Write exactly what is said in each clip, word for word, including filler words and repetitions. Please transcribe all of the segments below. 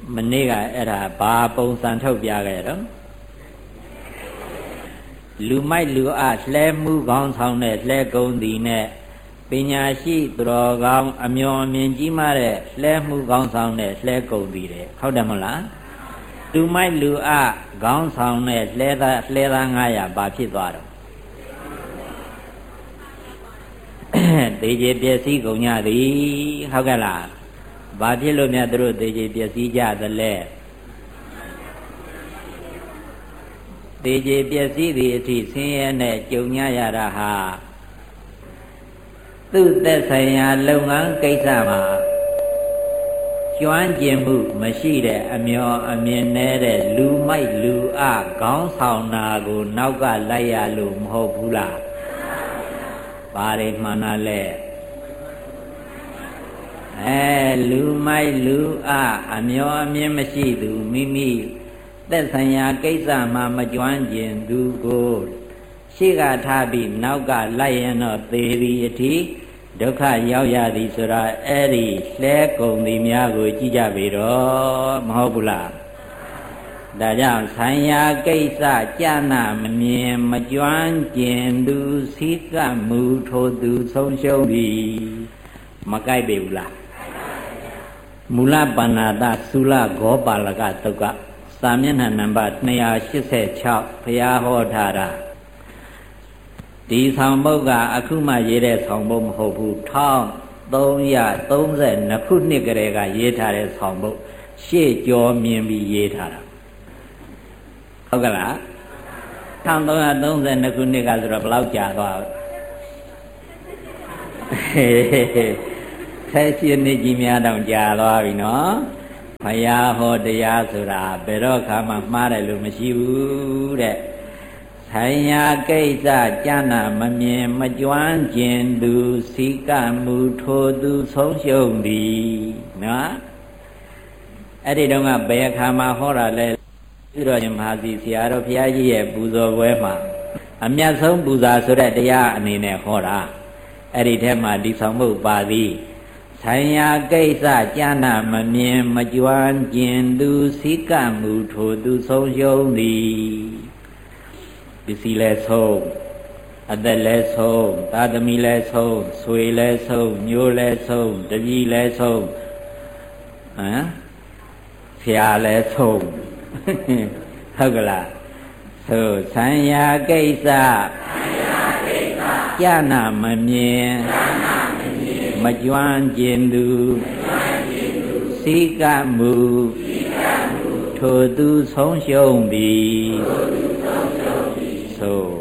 မနေ့ကအဲ့ဒါဘာပုံစံထုတ်ပြခဲ့တော့လူမိုက်လူအလှဲမှုကောင်းဆောင်တဲ့လှဲကုံသည်နဲ့ပညာရှိသူတော်ကောင်းအမျော်အမြင်ကြီးမားတဲ့လှဲမှုကောင်းဆောင်တဲ့လှဲကုံသည်တဲ့ဟုတ်တယ်မဟုတ်လားလူမိုက်လူအကောင်းဆောင်တဲ့လှဲသားလှဲသားငါးရာဘာဖြစ်သွားတော့သေကျေပျက်စီးကုန်ကြသည်ဟုတ်ကဲ့လားဘာဖြစ်လို့များသူတို့သေကျေပျက်စီးကြသလဲသေကျေပျက်စီးသည့်အထိဆင်းရဲနဲ့ကြုံကြရတာဟာသူ့သက်ဆိုင်ရာလုပ်ငန်းကိစ္စမှာကျွမ်းကျင်မှုမရှိတဲ့အမျော်အမြင်နဲ့လူမိုက်လူအခေါင်းဆောင်တာကိုနောက်ကလိုက်ရလို့မဟုတ်ဘူးလားဘာတွေမှန်တာလဲအဲလူမိုက်လူအအမျော်အမြင်မရှိသူမိမိသက်ဆိုင်ရာကိစ္စမှာမကျွမ်းကျင်သူကိုရှေ့ကထားပြီးနောက်ကလိုက်ရင်တော့သေသည်အထိဒုက္ခရောက်ရသည်ဆိုတာအဲ့ဒီလှဲကုန်သည်များကိုကြည့်ကြပြီတော့မဟုတ်ဘူးလားဒါကြောင့်ဆိုင်ရာကိစ္စကြာနာမမြင်မကျွမ်းကျင်သူစိကမှုထိုသူဆုံးရှုံးပြီမကြိုက်ပေဘူးလားမူလပဏာတသုလဂောပါလကတုတ်ကစာမျက်နှာနံပါတ်two eighty-sixဘုရားဟောထားတာဒီဆောင်ပုဒ်ကအခုမှရေးတဲ့ဆောင်ပုဒ်မဟုတ်ဘူးone thousand three hundred thirty-twoခုနှစ်ကလေးကရေးထားတဲ့ဆောင်ပုဒ်ရှေ့ကျော်မြင်ပြီးရေးထားတာဟုတ်ကဲ့လားone thousand three hundred thirty-twoခုနှစ်ကဆိုတော့ဘယ်လောက်ကြာသွားလဲဆယ်ရှစ်နှစ်ကြီးများတောင်ကြာသွားပြီနော်ဘုရားဟောတရားဆိုတာဘယ်တော့ခါမှမှားတယ်လို့မရှိဘူးတဲ့ဆိုင်ရာကိစ္စကြာနာမမြင်မကျွမ်းကျင်သူစိကမှုထိုသူဆုံးရှုံးသည်နော်အဲ့ဒီတော့ကဘယ်အခါမှဟောတာလဲပြုတော်ရှင်မဟာစီဆရာတော်ဘုရားကြီးရဲ့ပူဇော်ပွဲမှာအမြတ်ဆုံးပူဇာဆိုတဲ့တရားအနေနဲ့ဟောတာအဲ့ဒီထဲမှာဒီဆောင်မှုပါသည်ဆိုင်ရာကိစ္စကြာနာမမြင်မကျွမ်းကျင်သူစိကမှုထိုသူဆုံးရှုံးသည်ပစ္စည်းလဲဆုံးအသက်လဲဆုံးသာသမီလဲဆုံးဆွေလဲဆုံးညိုလဲဆုံးတပည့်လဲဆုံးဟမ်ဆရာလဲဆုံးဟုတ်ကလားသို့ဆိုင်ရာကိစ္စကြာနာမမြင်မကျွမ်းကျင်သူစိကမှုထိုသူဆုံးရှုံးသည်သို့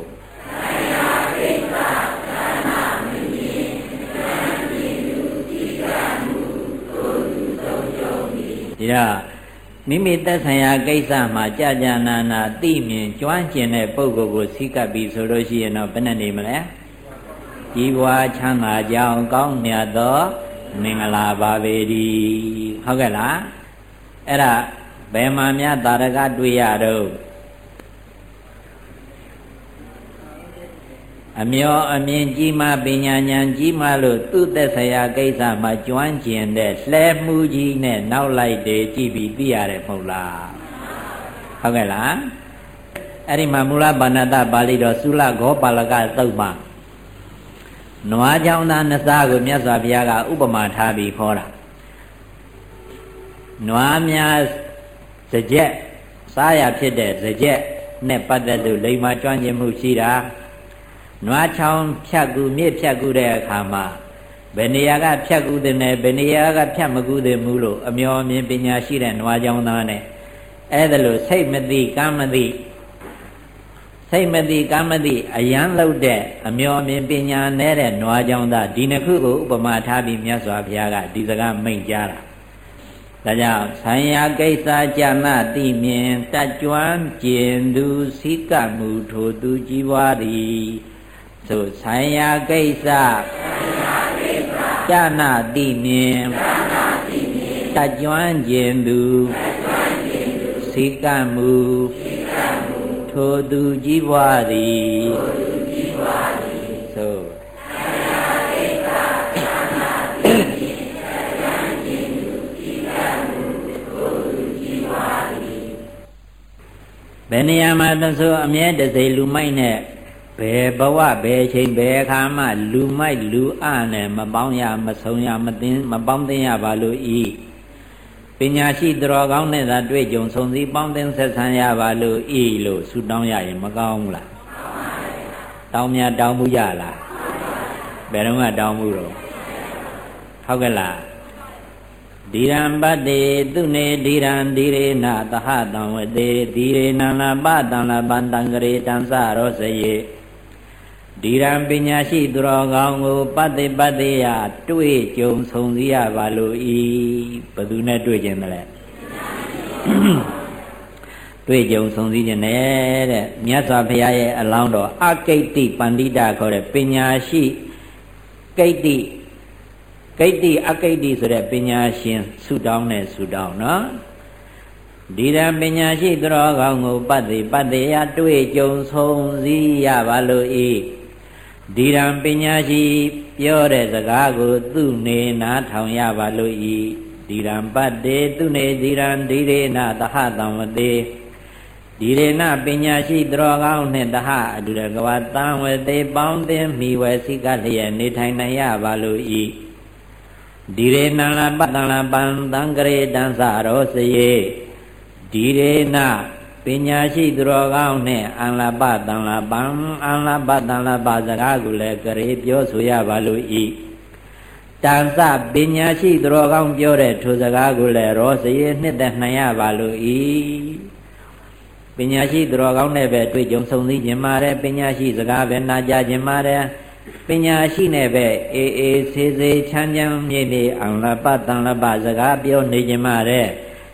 ဒါမိမိသက်ဆိုင်ရာကိစ္စမှာကြာကြာနာနာသိမြင်ကျွမ်းကျင်တဲ့ပုဂ္ဂိုလ်ကိုစိကပ်ပြီးဆိုလို့ရှိရင်တော့ဘယ်နဲ့နေမလဲကြီးပွားချမ်းသာကြောင်းကောင်းမြတ်သောမင်္ဂလာပါပေသည်ဟုတ်ကဲ့လားအဲ့ဒါဘယ်မှာများတာရကတွေ့ရတော့အမျောအမြင်ကြီးမားပညာဉာဏ်ကြီးမားလို့သူ့သက်ဆိုင်ရာကိစ္စမှာကျွမ်းကျင်တဲ့လှဲမှုကြီးနဲ့နောက်လိုက်တယ်ကြည့်ပြီးသိရတယ်မဟုတ်လားဟုတ်ကဲ့လားအဲ့ဒီမှာမူလဘာနာတပါဠိတော်သုလဂောပါလကသုတ်မှာနွားကြောင်သားနှစ်စားကိုမြတ်စွာဘုရားကဥပမာထားပြီးခေါ်တာနွားများစကြက်စားရဖြစ်တဲ့စကြက်နဲ့ပတ်သက်လို့လိမ္မာကျွမ်းကျင်မှုရှိတာနွားချောင်းဖြတ်ကူမြစ်ဖြတ်ကူတဲ့အခါမှာဘယ်နေရာကဖြတ်ကူတဲ့နဲ့ဘယ်နေရာကဖြတ်မကူတဲ့မှုလို့အမျော်အမြင်ပညာရှိတဲ့နွားကြောင်သားနဲ့အဲ့ဒါလို့စိတ်မသိကံမသိစိတ်မသိကံမသိအယံလောက်တဲ့အမျော်အမြင်ပညာနဲ့တဲ့နွားကြောင်သားဒီနှစ်ခုကိုဥပမာထားပြီးမြတ်စွာဘုရားကဒီစကားမိန့်ကြားတာဒါကြောင့်ဆိုင်ရာကိစ္စကြာနာသိမြင်တတ်ကျွမ်းကျင်သူစိကမှုထိုသူကြီးပွားသည်သို့ဆိုင်ရာကိစ္စကြာနာသိမြင်တတ်ကျွမ်းကျင်သူစိကမှုထိုသူကြီးပွားသည်သို့ဘယ်နေရာမှာသဆိုအမြဲတစေလူမိုက်နဲ့ဘယ်ဘဝဘယ်ချိန်ဘယ်အခါမှလူမိုက်လူအနဲ့မပေါင်းရမဆုံးရမသိမပေါင်းသိရပါလို့ဤပညာရှိသူတော်ကောင်းနဲ့သာတွေ့ကြုံဆုံစည်းပေါင်းသိဆက်ဆံရပါလို့ဤလို့ဆုတောင်းရရင်မကောင်းဘူးလားတောင်းများတောင်းမှုရလားဘယ်တော့မှတောင်းမှုတော့ဟုတ်ကဲ့လားဒီရံပတ္တိသူနေဒီရံဒီရေနသဟတံဝတေဒီရေနံလပတံလပတံကရေတံစရောစယေဒီရံပညာရှိသူတော်ကောင်းကိုပတ္တိပတ္တိယတွေ့ကြုံဆုံစည်းရပါလို့ဤဘယ်သူနဲ့တွေ့ခြင်းလဲတွေ့ကြုံဆုံစည်းခြင်းနဲ့တဲ့မြတ်စွာဘုရားရဲ့အလောင်းတော်အကိတ္တိပန္တိတခေါ်တဲ့ပညာရှိကိတ္တိကိတ္တိအကိတ္တိဆိုတဲ့ပညာရှင်ဆုတောင်းတဲ့ဆုတောင်းနော်ဒီရန်ပညာရှိသူတော်ကောင်းကိုပတ္တိပတ္တိယတွေ့ကြုံဆုံစည်းရပါလို့ဤဒီရန်ပညာရှိပြောတဲ့စကားကိုသူနေနားထောင်ရပါလို့ဤဒီရန်ပတ္တိသူနေဒီရန်ဒီရေနသဟတံဝတေဒီရေနပညာရှိသူတော်ကောင်းနှင့်တဟအတူတကဝတံဝတေပေါင်းသင်းမိဝဲစိကလျက်နေထိုင်နိုင်ရပါလို့ဤဒီရေနလပတံလပံတံကရေတံစရောစယေဒီရေနပညာရှိသူတော်ကောင်းနှင့်အံလပတံလပံအံလပတံလပစကားကိုလည်းကရေပြောဆိုရပါလို့ဤတံစပညာရှိသူတော်ကောင်းပြောတဲ့ထိုစကားကိုလည်းရောစယေနှစ်သက်နိုင်ရပါလို့ဤပညာရှိသူတော်ကောင်းနဲ့ပဲတွေ့ကြုံဆုံစည်းခြင်းပါတယ်ပညာရှိစကားပဲနာကြားခြင်းပါတယ်ပညာရှိနဲ့ပဲအေးအေးဆေးဆေးချမ်းချမ်းမြေ့နေအောင်လပတန်လပစကားပြောနေခြင်းပါတယ်